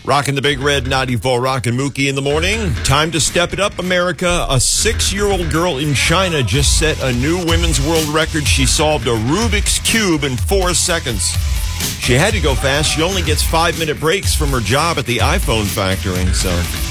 Rocking the Big Red 94, Rockin' Mookie in the morning. Time to step it up, America. A 6-year-old girl in China just set a new women's world record. She solved a Rubik's Cube in 4 seconds. She had to go fast. She only gets 5-minute breaks from her job at the iPhone factory, so...